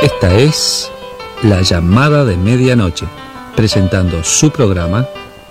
Esta es La Llamada de Medianoche, presentando su programa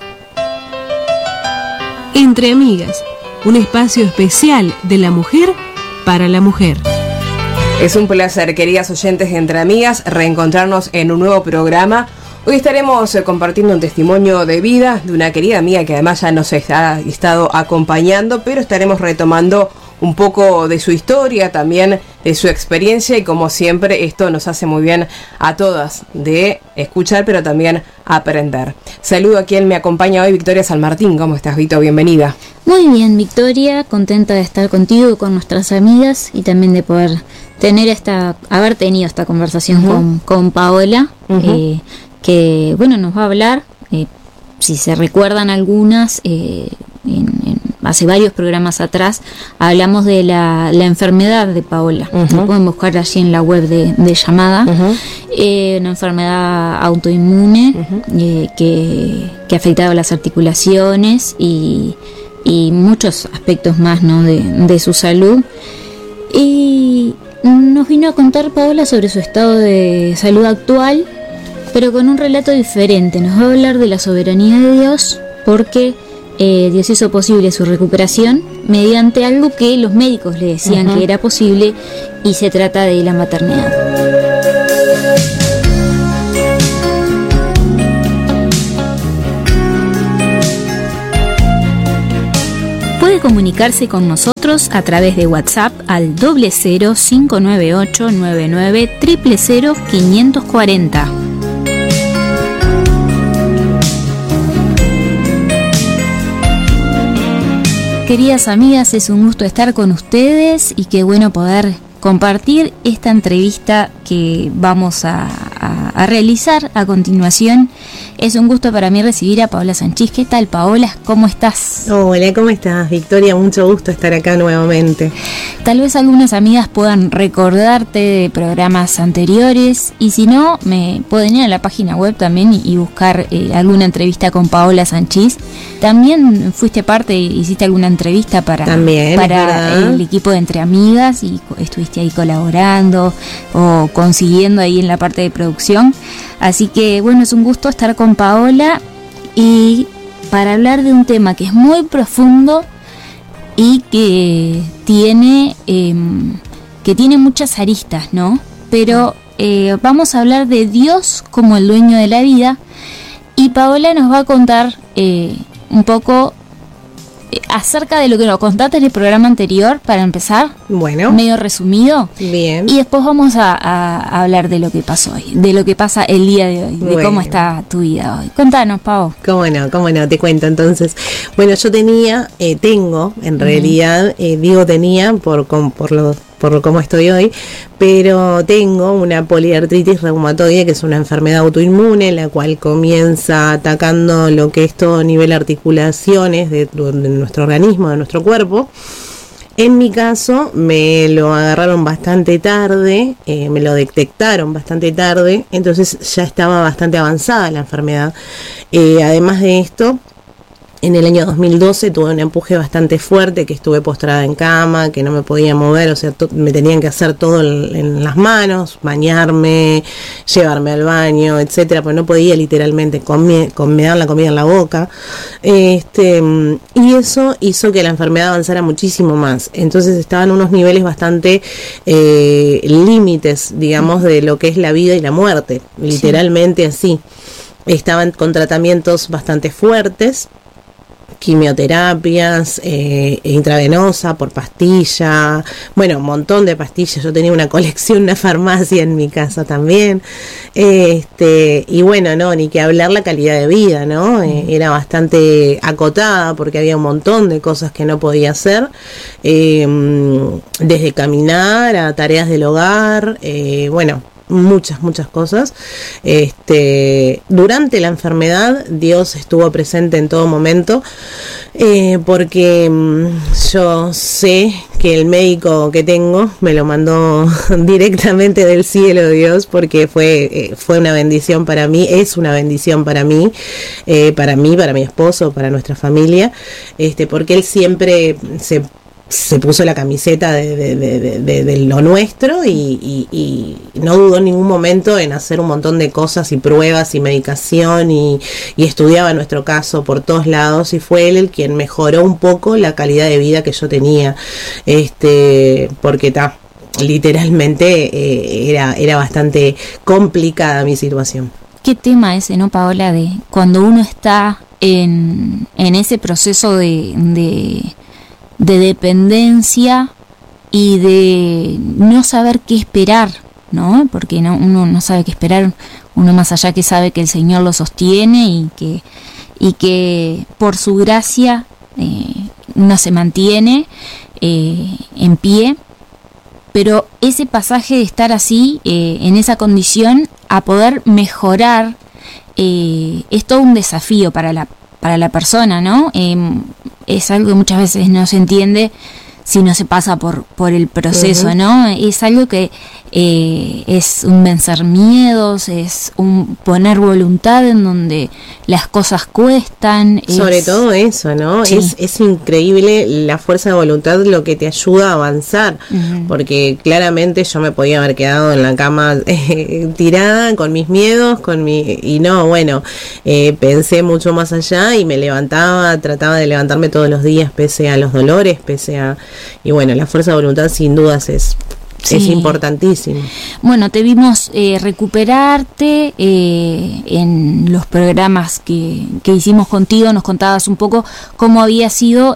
Entre Amigas, un espacio especial de la mujer para la mujer. Es un placer, queridas oyentes de Entre Amigas, reencontrarnos en un nuevo programa. Hoy estaremos compartiendo un testimonio de vida de una querida amiga que además ya nos ha estado acompañando, pero estaremos retomando un poco de su historia, también de su experiencia, y como siempre esto nos hace muy bien a todas de escuchar, pero también aprender. Saludo a quien me acompaña hoy, Victoria San Martín. ¿Cómo estás, Vito? Bienvenida. Muy bien, Victoria, contenta de estar contigo y con nuestras amigas, y, de poder haber tenido esta conversación con Paola, que nos va a hablar, si se recuerdan algunas, hace varios programas atrás hablamos de la enfermedad de Paola. Lo pueden buscar allí en la web de Llamada. Una enfermedad autoinmune que afectaba las articulaciones y muchos aspectos más, ¿no?, de su salud. Y nos vino a contar Paola sobre su estado de salud actual, pero con un relato diferente. Nos va a hablar de la soberanía de Dios, porque Dios hizo posible su recuperación mediante algo que los médicos le decían que era posible, y se trata de la maternidad. Puede comunicarse con nosotros a través de WhatsApp al 00598 99 000 540. Queridas amigas, es un gusto estar con ustedes y qué bueno poder compartir esta entrevista que vamos a realizar a continuación. Es un gusto para mí recibir a Paola Sanchís. ¿Qué tal, Paola? ¿Cómo estás? Hola, ¿cómo estás, Victoria? Mucho gusto estar acá nuevamente. Tal vez algunas amigas puedan recordarte de programas anteriores, y si no, me pueden ir a la página web también y buscar alguna entrevista con Paola Sanchís. También fuiste parte, hiciste alguna entrevista para el equipo de Entre Amigas, y estuviste ahí colaborando o consiguiendo ahí en la parte de producción. Así que es un gusto estar con Paola, y para hablar de un tema que es muy profundo y que tiene muchas aristas, ¿no? Pero vamos a hablar de Dios como el dueño de la vida, y Paola nos va a contar un poco acerca de lo que nos contaste en el programa anterior, para empezar. Bueno, medio resumido. Bien. Y después vamos a hablar de lo que pasó hoy, de lo que pasa el día de hoy, de cómo está tu vida hoy. Contanos, Pau. Cómo no, te cuento entonces. Bueno, yo tengo, en realidad, digo tenía por cómo estoy hoy, pero tengo una poliartritis reumatoide, que es una enfermedad autoinmune, la cual comienza atacando lo que es todo nivel articulaciones de nuestro organismo, de nuestro cuerpo. En mi caso me lo agarraron bastante tarde, me lo detectaron bastante tarde, entonces ya estaba bastante avanzada la enfermedad. Además de esto, en el año 2012 tuve un empuje bastante fuerte, que estuve postrada en cama, que no me podía mover, o sea, me tenían que hacer todo en las manos, bañarme, llevarme al baño, etcétera, pues no podía literalmente me daban la comida en la boca, y eso hizo que la enfermedad avanzara muchísimo más. Entonces estaban unos niveles bastante límites, digamos, de lo que es la vida y la muerte, literalmente así. Estaban con tratamientos bastante fuertes, quimioterapias, intravenosa, por pastilla, un montón de pastillas. Yo tenía una colección, una farmacia en mi casa también, y ni que hablar la calidad de vida, ¿no? Era bastante acotada, porque había un montón de cosas que no podía hacer, desde caminar a tareas del hogar, muchas cosas. Durante la enfermedad Dios estuvo presente en todo momento, porque yo sé que el médico que tengo me lo mandó directamente del cielo, Dios, porque fue una bendición para mí, es una bendición para mí, para mi esposo, para nuestra familia, porque él siempre se puso la camiseta de lo nuestro y no dudó en ningún momento en hacer un montón de cosas y pruebas y medicación y estudiaba nuestro caso por todos lados, y fue él el quien mejoró un poco la calidad de vida que yo tenía, porque literalmente era bastante complicada mi situación. ¿Qué tema ese, no, Paola, de cuando uno está en ese proceso de dependencia y de no saber qué esperar, ¿no? Porque uno no sabe qué esperar, uno más allá que sabe que el Señor lo sostiene y que por su gracia uno se mantiene en pie. Pero ese pasaje de estar así, en esa condición, a poder mejorar, es todo un desafío para la persona, ¿no? Es algo que muchas veces no se entiende si no se pasa por el proceso, ¿no? Es algo que es un vencer miedos, es un poner voluntad en donde las cosas cuestan. Sobre todo eso, ¿no? Sí. Es increíble la fuerza de voluntad lo que te ayuda a avanzar, porque claramente yo me podía haber quedado en la cama tirada con mis miedos, y no, bueno, pensé mucho más allá y me levantaba, trataba de levantarme todos los días pese a los dolores, y bueno, la fuerza de voluntad sin dudas es importantísimo. Bueno, te vimos recuperarte en los programas que hicimos contigo, nos contabas un poco cómo había sido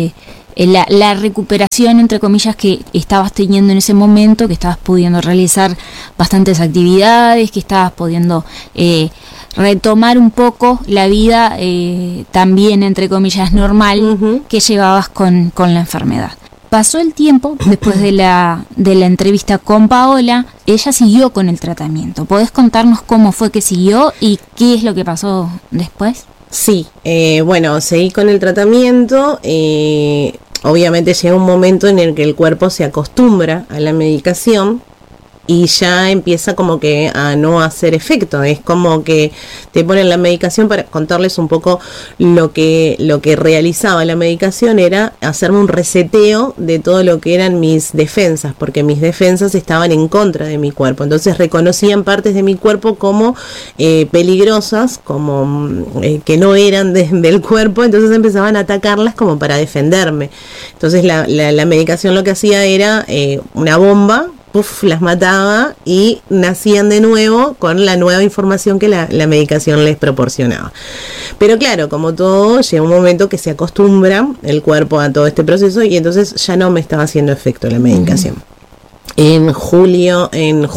la recuperación, entre comillas, que estabas teniendo en ese momento, que estabas pudiendo realizar bastantes actividades, que estabas pudiendo retomar un poco la vida también, entre comillas, normal que llevabas con la enfermedad. Pasó el tiempo, después de la entrevista con Paola, ella siguió con el tratamiento. ¿Podés contarnos cómo fue que siguió y qué es lo que pasó después? Sí, bueno, seguí con el tratamiento. Obviamente llega un momento en el que el cuerpo se acostumbra a la medicación y ya empieza como que a no hacer efecto. Es como que te ponen la medicación. Para contarles un poco lo que realizaba la medicación era hacerme un reseteo de todo lo que eran mis defensas, porque mis defensas estaban en contra de mi cuerpo. Entonces reconocían partes de mi cuerpo como peligrosas, como que no eran del cuerpo, entonces empezaban a atacarlas como para defenderme. Entonces la medicación lo que hacía era una bomba, las mataba y nacían de nuevo con la nueva información que la medicación les proporcionaba. Pero claro, como todo, llega un momento que se acostumbra el cuerpo a todo este proceso y entonces ya no me estaba haciendo efecto la medicación. En junio,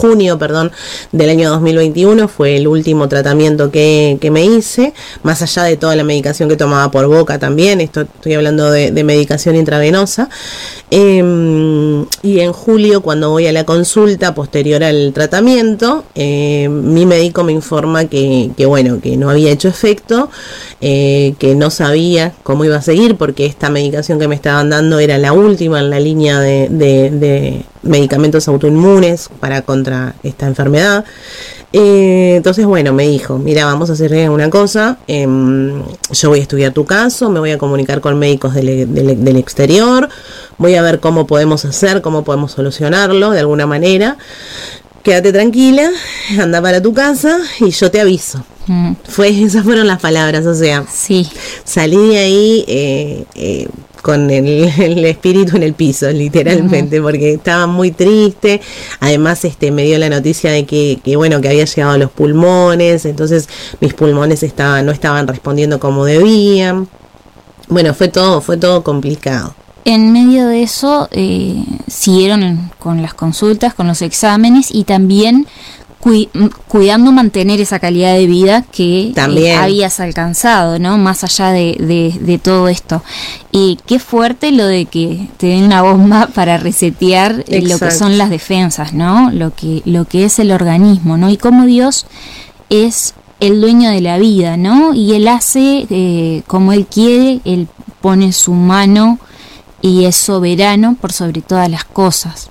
del año 2021 fue el último tratamiento que me hice, más allá de toda la medicación que tomaba por boca también. Estoy hablando de medicación intravenosa. Y en julio, cuando voy a la consulta posterior al tratamiento, mi médico me informa que no había hecho efecto, que no sabía cómo iba a seguir, porque esta medicación que me estaban dando era la última en la línea de medicamentos autoinmunes contra esta enfermedad. Entonces, bueno, me dijo, mira, vamos a hacer una cosa, yo voy a estudiar tu caso, me voy a comunicar con médicos del exterior, voy a ver cómo podemos hacer, cómo podemos solucionarlo de alguna manera. Quédate tranquila, anda para tu casa y yo te aviso. Esas fueron las palabras, o sea, sí. Salí de ahí con el espíritu en el piso, literalmente, porque estaba muy triste. Además, me dio la noticia de que había llegado a los pulmones, entonces mis pulmones no estaban respondiendo como debían. Bueno, fue todo complicado. En medio de eso, siguieron con las consultas, con los exámenes y también cuidando mantener esa calidad de vida que habías alcanzado, ¿no? Más allá de todo esto. Y qué fuerte lo de que te den una bomba para resetear lo que son las defensas, ¿no? Lo que es el organismo, ¿no? Y cómo Dios es el dueño de la vida, ¿no? Y Él hace como Él quiere, Él pone su mano y es soberano por sobre todas las cosas.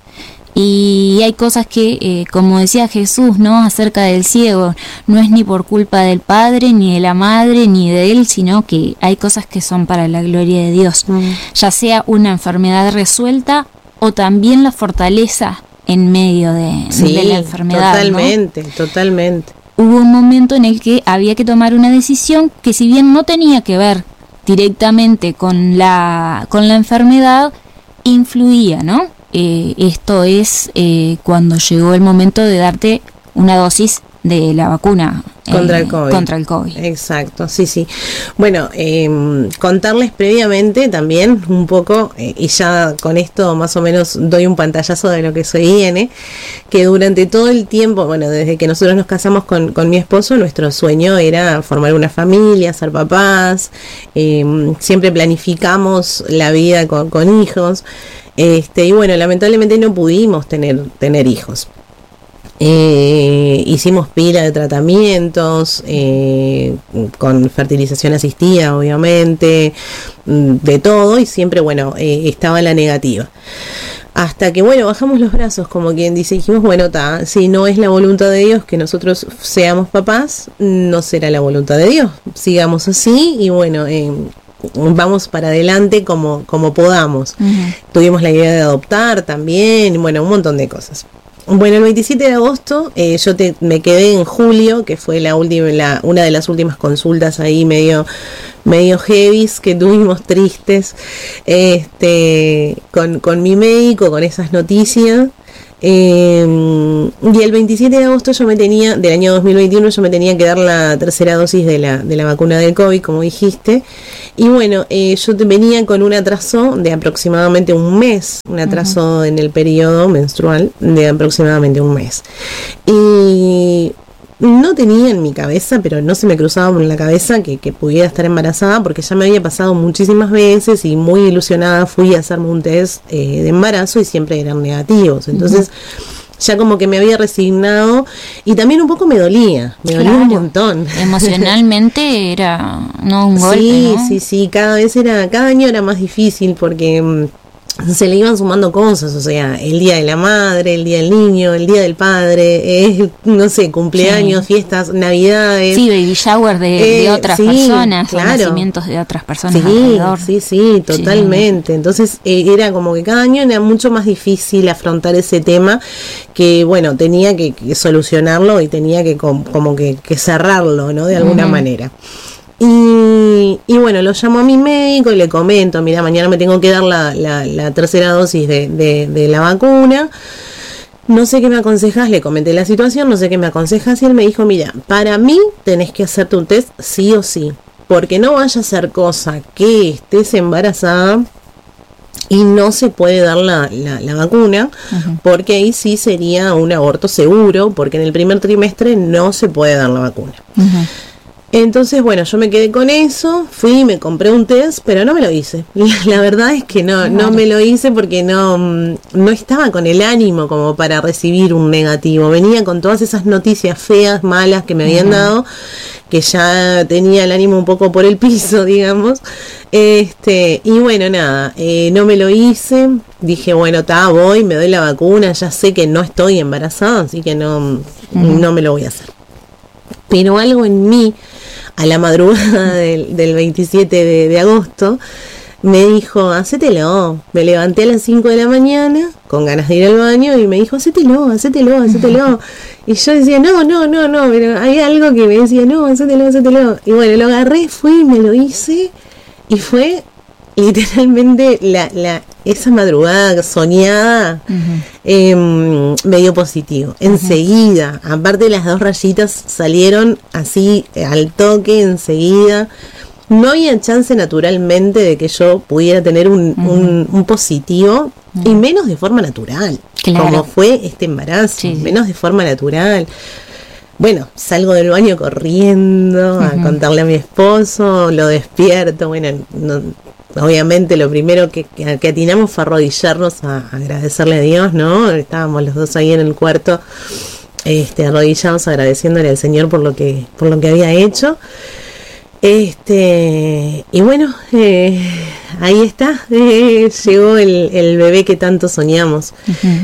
Y hay cosas que, como decía Jesús, ¿no? Acerca del ciego, no es ni por culpa del padre, ni de la madre, ni de él, sino que hay cosas que son para la gloria de Dios. Ya sea una enfermedad resuelta o también la fortaleza en medio de la enfermedad. Totalmente, ¿no? Totalmente. Hubo un momento en el que había que tomar una decisión que, si bien no tenía que ver directamente con la enfermedad, influía, ¿no? Esto es cuando llegó el momento de darte una dosis de la vacuna contra el COVID. Exacto, sí. Bueno, contarles previamente también un poco, y ya con esto más o menos doy un pantallazo de lo que se viene, que durante todo el tiempo, bueno, desde que nosotros nos casamos con mi esposo, nuestro sueño era formar una familia, ser papás, siempre planificamos la vida con hijos, y bueno, lamentablemente no pudimos tener hijos. Hicimos pila de tratamientos, con fertilización asistida, obviamente, de todo, y siempre, bueno, estaba la negativa. Hasta que, bueno, bajamos los brazos, como quien dice, dijimos, bueno, si no es la voluntad de Dios que nosotros seamos papás, no será la voluntad de Dios. Sigamos así y, bueno, vamos para adelante como podamos. Tuvimos la idea de adoptar también, bueno, un montón de cosas. Bueno, el 27 de agosto me quedé en julio, que fue una de las últimas consultas ahí medio heavies que tuvimos, tristes, con mi médico, con esas noticias. Y el 27 de agosto del año 2021 yo me tenía que dar la tercera dosis de la vacuna del COVID, como dijiste. Y bueno, yo venía con un atraso de aproximadamente un mes, un atraso en el periodo menstrual de aproximadamente un mes. Y no tenía en mi cabeza, pero no se me cruzaba por la cabeza que pudiera estar embarazada, porque ya me había pasado muchísimas veces y muy ilusionada fui a hacerme un test de embarazo y siempre eran negativos. Entonces ya como que me había resignado y también un poco me dolía un montón. Emocionalmente era un golpe, ¿no? Sí, cada año era más difícil porque se le iban sumando cosas, o sea, el día de la madre, el día del niño, el día del padre, no sé, cumpleaños, fiestas, navidades. Sí, baby shower de otras personas, claro. Nacimientos de otras personas alrededor. Sí, totalmente. Entonces era como que cada año era mucho más difícil afrontar ese tema, que bueno, tenía que solucionarlo y tenía que como que cerrarlo, ¿no? De alguna manera. Y bueno, lo llamo a mi médico y le comento, mira, mañana me tengo que dar la tercera dosis de la vacuna, no sé qué me aconsejas, le comenté la situación, no sé qué me aconsejas, y él me dijo, mira, para mí tenés que hacerte un test sí o sí, porque no vaya a ser cosa que estés embarazada y no se puede dar la vacuna, porque ahí sí sería un aborto seguro, porque en el primer trimestre no se puede dar la vacuna. Entonces, bueno, yo me quedé con eso, fui y me compré un test, pero no me lo hice. La verdad es que no me lo hice porque no estaba con el ánimo como para recibir un negativo. Venía con todas esas noticias feas, malas que me habían dado, que ya tenía el ánimo un poco por el piso, digamos. Y bueno, nada, no me lo hice. Dije, bueno, voy, me doy la vacuna, ya sé que no estoy embarazada, así que no me lo voy a hacer. Pero algo en mí, a la madrugada del 27 de agosto, me dijo, hacételo. Me levanté a las 5 de la mañana, con ganas de ir al baño, y me dijo, hacételo. Y yo decía, no, pero hay algo que me decía, no, hacételo. Y bueno, lo agarré, fui, me lo hice, y fue literalmente esa madrugada soñada, me dio positivo. Enseguida, aparte las 2 rayitas salieron así al toque, enseguida. No había chance naturalmente de que yo pudiera tener un positivo, y menos de forma natural, como fue este embarazo, menos de forma natural. Bueno, salgo del baño corriendo a contarle a mi esposo, lo despierto, bueno, obviamente lo primero que atinamos fue arrodillarnos a agradecerle a Dios, ¿no? Estábamos los dos ahí en el cuarto, arrodillados agradeciéndole al Señor por lo que había hecho. Y bueno, ahí está, llegó el bebé que tanto soñamos.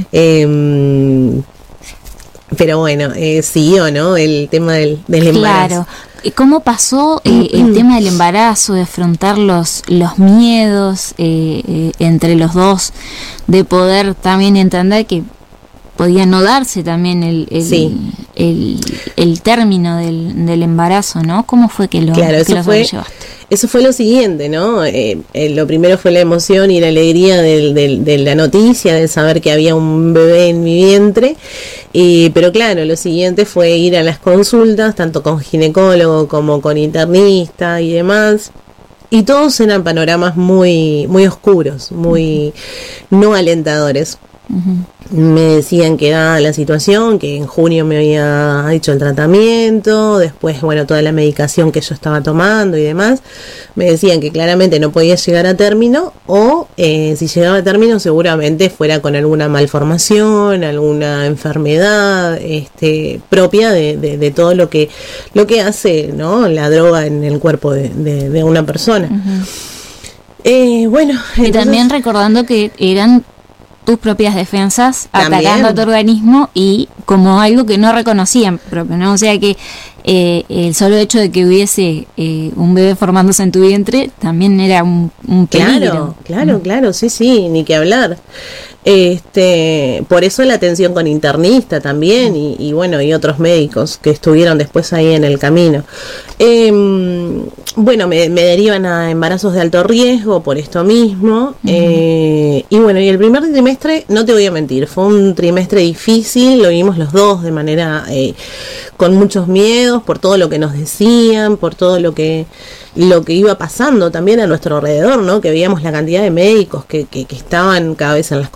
Pero bueno, siguió, ¿no? El tema del embarazo. Claro. ¿Cómo pasó el tema del embarazo, de afrontar los miedos entre los dos, de poder también entender que podía no darse también el término del embarazo, ¿no? ¿Cómo fue que lo llevaste? Eso fue lo siguiente, ¿no? Lo primero fue la emoción y la alegría de la noticia, de saber que había un bebé en mi vientre. Pero claro, lo siguiente fue ir a las consultas, tanto con ginecólogo como con internista y demás. Y todos eran panoramas muy, muy oscuros, muy no alentadores. Me decían que dada la situación, que en junio me había hecho el tratamiento, después, bueno, toda la medicación que yo estaba tomando y demás, me decían que claramente no podía llegar a término, o si llegaba a término seguramente fuera con alguna malformación, alguna enfermedad propia de todo lo que hace, ¿no?, la droga en el cuerpo de una persona. Bueno, y también recordando que eran tus propias defensas atacando a tu organismo y como algo que no reconocían propio, ¿no? O sea que el solo hecho de que hubiese un bebé formándose en tu vientre también era un peligro. Claro, sí, ni que hablar. Por eso la atención con internista también y bueno, y otros médicos que estuvieron después ahí en el camino. Bueno, me derivan a embarazos de alto riesgo por esto mismo. Y bueno, y el primer trimestre, no te voy a mentir, fue un trimestre difícil, lo vimos los dos de manera con muchos miedos por todo lo que nos decían, por todo lo que iba pasando también a nuestro alrededor, ¿no? Que veíamos la cantidad de médicos que estaban cada vez en las